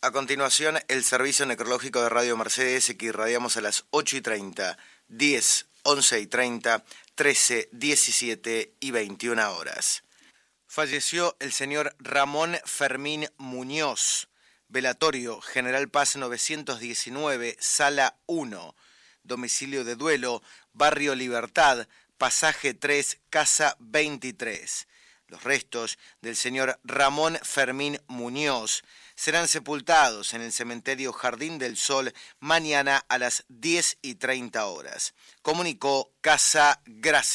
A continuación, el servicio necrológico de Radio Mercedes, que irradiamos a las 8:30, 10, 11:30, 13, 17 y 21 horas. Falleció el señor Ramón Fermín Muñoz, velatorio General Paz 919, Sala 1, domicilio de duelo, Barrio Libertad, Pasaje 3, Casa 23. Los restos del señor Ramón Fermín Muñoz serán sepultados en el cementerio Jardín del Sol mañana a las 10:30 horas. Comunicó Casa Gracia.